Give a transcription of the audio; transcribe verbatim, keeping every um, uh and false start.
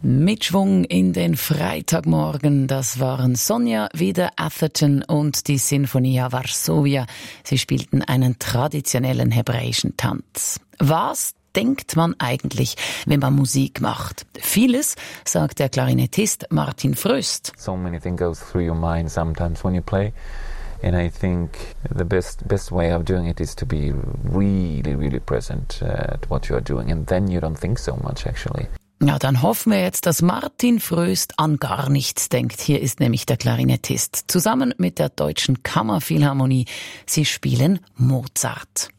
Mit Schwung in den Freitagmorgen, das waren Sonja Wieder Atherton und die Sinfonia Varsovia. Sie spielten einen traditionellen hebräischen Tanz. Was denkt man eigentlich, wenn man Musik macht? Vieles, sagt der Klarinettist Martin Fröst. So many things go through your mind sometimes when you play. And I think the best best way of doing it is to be really, really present at what you are doing. And then you don't think so much actually. Ja, dann hoffen wir jetzt, dass Martin Fröst an gar nichts denkt. Hier ist nämlich der Klarinettist. Zusammen mit der Deutschen Kammerphilharmonie. Sie spielen Mozart.